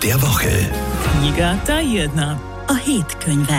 der Woche. Nyigata jedna. A hétkönyve.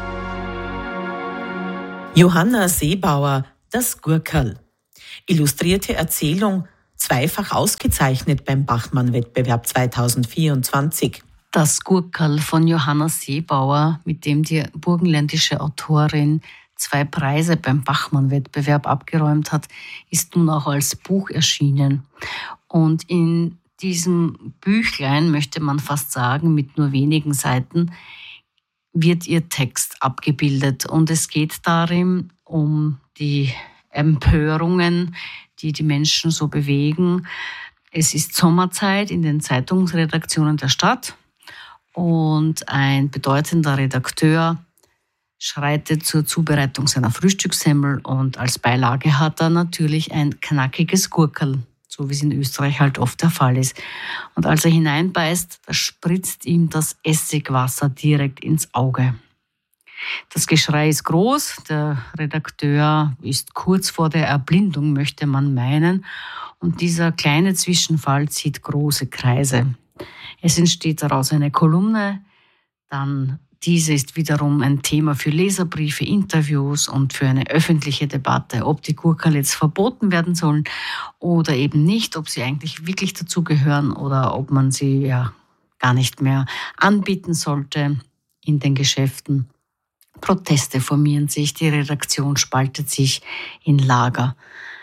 Johanna Seebauer, Das Gurkerl. Illustrierte Erzählung, zweifach ausgezeichnet beim Bachmann-Wettbewerb 2024. Das Gurkerl von Johanna Seebauer, mit dem die burgenländische Autorin 2 Preise beim Bachmann-Wettbewerb abgeräumt hat, ist nun auch als Buch erschienen. Und in diesem Büchlein, möchte man fast sagen, mit nur wenigen Seiten, wird ihr Text abgebildet. Und es geht darin um die Empörungen, die die Menschen so bewegen. Es ist Sommerzeit in den Zeitungsredaktionen der Stadt und ein bedeutender Redakteur schreitet zur Zubereitung seiner Frühstückssemmel und als Beilage hat er natürlich ein knackiges Gurkerl, so wie es in Österreich halt oft der Fall ist. Und als er hineinbeißt, da spritzt ihm das Essigwasser direkt ins Auge. Das Geschrei ist groß, der Redakteur ist kurz vor der Erblindung, möchte man meinen, und dieser kleine Zwischenfall zieht große Kreise. Es entsteht daraus eine Kolumne, dann diese ist wiederum ein Thema für Leserbriefe, Interviews und für eine öffentliche Debatte, ob die Gurkerl jetzt verboten werden sollen oder eben nicht, ob sie eigentlich wirklich dazugehören oder ob man sie ja gar nicht mehr anbieten sollte in den Geschäften. Proteste formieren sich, die Redaktion spaltet sich in Lager.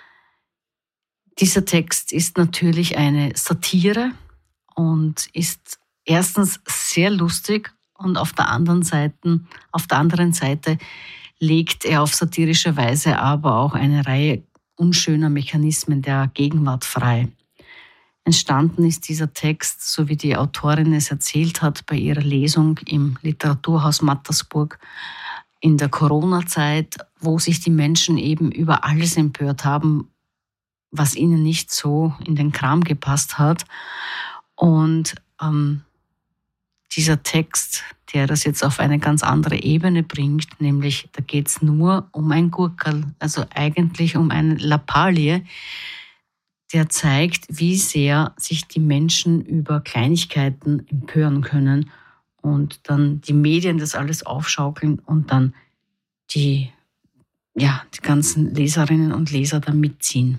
Dieser Text ist natürlich eine Satire und ist erstens sehr lustig und auf der anderen Seite legt er auf satirische Weise aber auch eine Reihe unschöner Mechanismen der Gegenwart frei. Entstanden ist dieser Text, so wie die Autorin es erzählt hat, bei ihrer Lesung im Literaturhaus Mattersburg in der Corona-Zeit, wo sich die Menschen eben über alles empört haben, was ihnen nicht so in den Kram gepasst hat. Und dieser Text, der das jetzt auf eine ganz andere Ebene bringt, nämlich da geht es nur um ein Gurkerl, also eigentlich um eine Lappalie, der zeigt, wie sehr sich die Menschen über Kleinigkeiten empören können und dann die Medien das alles aufschaukeln und dann die ganzen Leserinnen und Leser da mitziehen.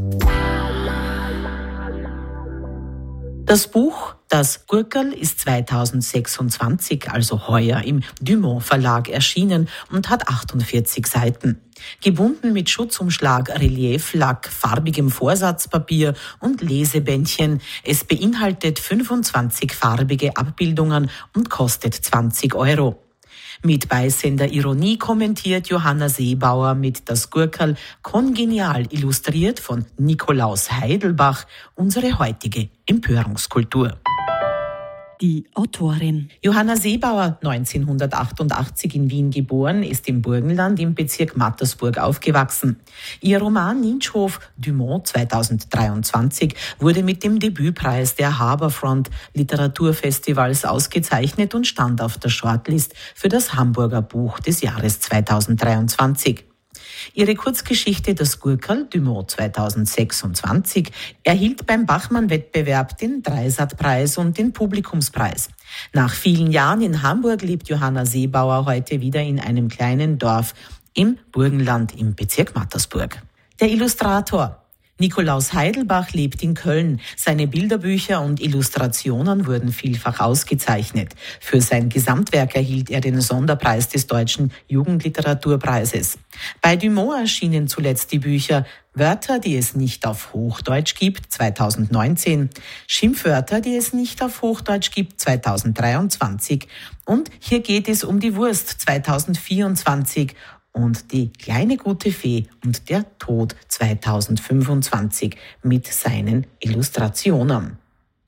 Das Buch Das Gurkerl ist 2026, also heuer, im Dumont Verlag erschienen und hat 48 Seiten. Gebunden mit Schutzumschlag, Relieflack, farbigem Vorsatzpapier und Lesebändchen. Es beinhaltet 25 farbige Abbildungen und kostet 20 €. Mit beißender Ironie kommentiert Johanna Seebauer mit Das Gurkerl, kongenial illustriert von Nikolaus Heidelbach, unsere heutige Empörungskultur. Die Autorin. Johanna Seebauer, 1988 in Wien geboren, ist im Burgenland im Bezirk Mattersburg aufgewachsen. Ihr Roman Ninschhof Dumont 2023 wurde mit dem Debütpreis der Haberfront Literaturfestivals ausgezeichnet und stand auf der Shortlist für das Hamburger Buch des Jahres 2023. Ihre Kurzgeschichte Das Gurkerl, Dumont 2026, erhielt beim Bachmann-Wettbewerb den Dreisat-Preis und den Publikumspreis. Nach vielen Jahren in Hamburg lebt Johanna Seebauer heute wieder in einem kleinen Dorf im Burgenland im Bezirk Mattersburg. Der Illustrator Nikolaus Heidelbach lebt in Köln. Seine Bilderbücher und Illustrationen wurden vielfach ausgezeichnet. Für sein Gesamtwerk erhielt er den Sonderpreis des Deutschen Jugendliteraturpreises. Bei Dumont erschienen zuletzt die Bücher Wörter, die es nicht auf Hochdeutsch gibt, 2019, Schimpfwörter, die es nicht auf Hochdeutsch gibt, 2023 und Hier geht es um die Wurst, 2024 und Die kleine gute Fee und der Tod 2025 mit seinen Illustrationen.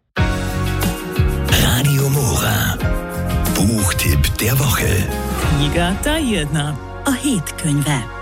Radio Mora. Buchtipp der Woche. Nyigata jedna. A hétkönyve.